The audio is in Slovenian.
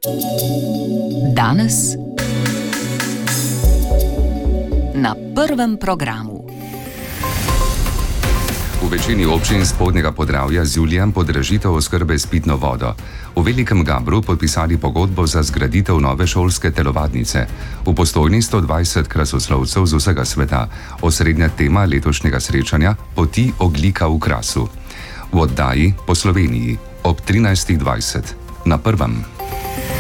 Danes na prvem programu. V večini občin Spodnjega Podravja z julijem podražitev oskrbe s pitno vodo. V Velikem Gabru podpisali pogodbo za zgraditev nove šolske telovadnice. V Postojni 120 krasoslovcev z vsega sveta. Osrednja tema letošnjega srečanja – poti ogljika v Krasu. V oddaji Po Sloveniji ob 13.20 na prvem.